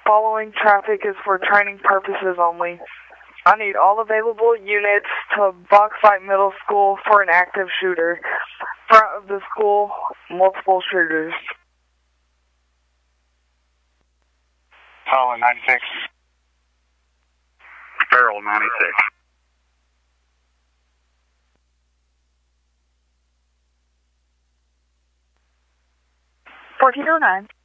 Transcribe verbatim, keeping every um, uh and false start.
Following traffic is for training purposes only. I need all available units to Bauxite Middle School for an active shooter. Front of the school, multiple shooters. Holland ninety-six. Farrell ninety-six. fourteen oh nine.